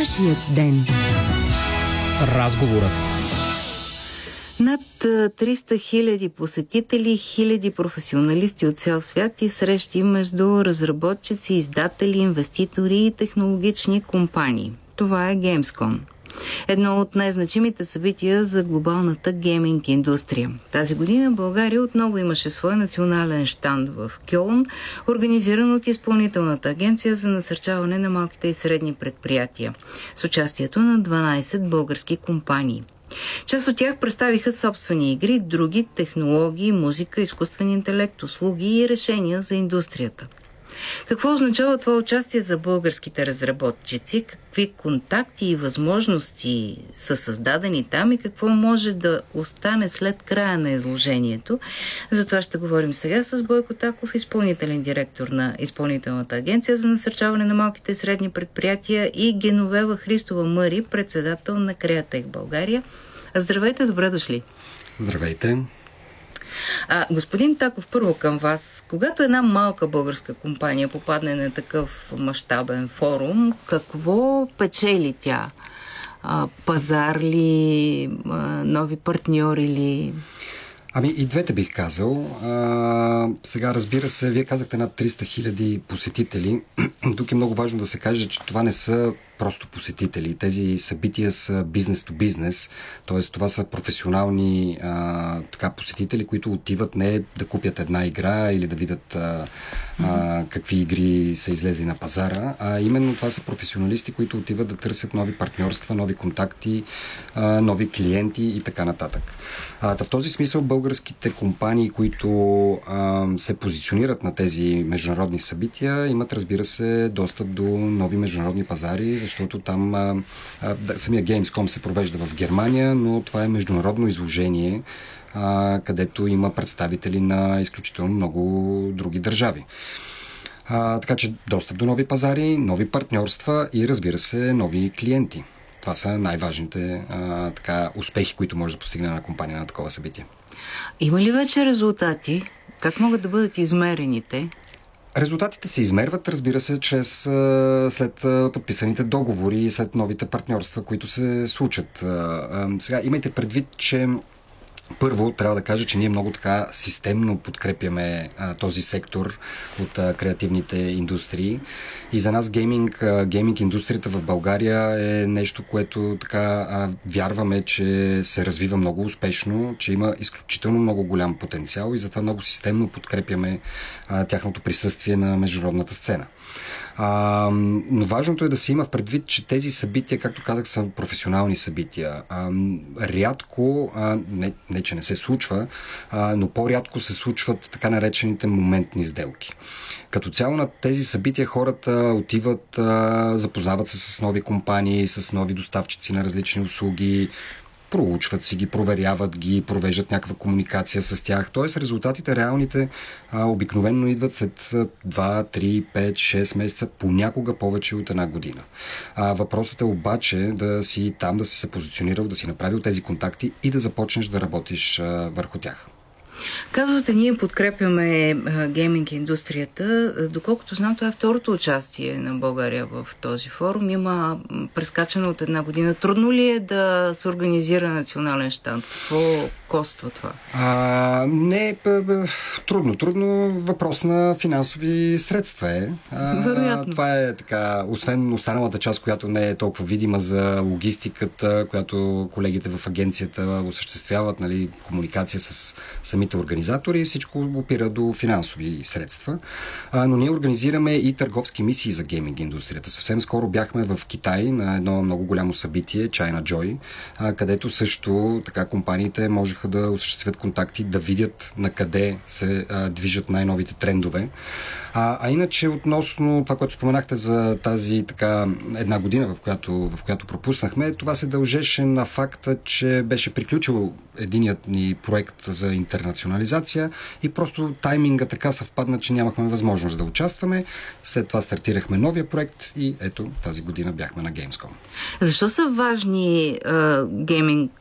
Нашият ден. Разговорът. Над 300 хиляди посетители, хиляди професионалисти от цял свят и срещи между разработчици, издатели, инвеститори и технологични компании. Това е Gamescom. Едно от най-значимите събития за глобалната гейминг индустрия. Тази година България отново имаше свой национален щанд в Кьолн, организиран от Изпълнителната агенция за насърчаване на малките и средни предприятия, с участието на 12 български компании. Част от тях представиха собствени игри, други технологии, музика, изкуствен интелект, услуги и решения за индустрията. Какво означава това участие за българските разработчици? Какви контакти и възможности са създадени там и какво може да остане след края на изложението? За това ще говорим сега с Бойко Таков, изпълнителен директор на Изпълнителната агенция за насърчаване на малките и средни предприятия, и Геновева Христова-Мъри, председател на Креатек България. Здравейте, добре дошли! Здравейте! Господин Таков, първо към вас. Когато една малка българска компания попадне на такъв мащабен форум, какво печели тя? Пазар ли? Нови партньори ли? Ами и двете бих казал. Сега, разбира се, вие казахте над 300 хиляди посетители. Тук е много важно да се каже, че това не са просто посетители. Тези събития са бизнес то бизнес, т.е. това са професионални посетители, които отиват не да купят една игра или да видят какви игри са излезли на пазара, а именно това са професионалисти, които отиват да търсят нови партньорства, нови контакти, нови клиенти и така нататък. В този смисъл българските компании, които се позиционират на тези международни събития, имат, разбира се, достъп до нови международни пазари, защото там самия Gamescom се провежда в Германия, но това е международно изложение, където има представители на изключително много други държави. Така че достъп до нови пазари, нови партньорства и, разбира се, нови клиенти. Това са най-важните успехи, които може да постигне на компания на такова събитие. Има ли вече резултати? Как могат да бъдат измерените? Резултатите се измерват, разбира се, след подписаните договори, след новите партньорства, които се случат. Сега имайте предвид, че първо трябва да кажа, че ние много така системно подкрепяме този сектор от креативните индустрии. И за нас гейминг индустрията в България е нещо, което така вярваме, че се развива много успешно, че има изключително много голям потенциал и затова много системно подкрепяме тяхното присъствие на международната сцена. Но важното е да се има в предвид, че тези събития, както казах, са професионални събития. Рядко, не че не се случва, но по-рядко се случват така наречените моментни сделки. Като цяло на тези събития хората отиват, запознават се с нови компании, с нови доставчици на различни услуги, проучват си ги, проверяват ги, провеждат някаква комуникация с тях. Тоест резултатите реалните обикновено идват след 2, 3, 5, 6 месеца, понякога повече от една година. Въпросът е обаче да си там, да си се позиционирал, да си направил тези контакти и да започнеш да работиш върху тях. Казвате, ние подкрепяме гейминг индустрията. Доколкото знам, това е второто участие на България в този форум. Има прескачане от една година. Трудно ли е да се организира национален щанд? Какво коства това? Не, трудно. Въпрос на финансови средства е. Вероятно. Това е така, освен останалата част, която не е толкова видима за логистиката, която колегите в агенцията осъществяват, нали, комуникация с самите организатори, всичко опира до финансови средства. Но ние организираме и търговски мисии за гейминг индустрията. Съвсем скоро бяхме в Китай на едно много голямо събитие, China Joy, където също така компаниите можеха да осъществят контакти, да видят на къде се движат най-новите трендове. Иначе относно това, което споменахте за тази така една година, в която пропуснахме, това се дължеше на факта, че беше приключил единият ни проект за интернационализация и просто тайминга така съвпадна, че нямахме възможност да участваме. След това стартирахме новия проект и ето тази година бяхме на Gamescom. Защо са важни гейминг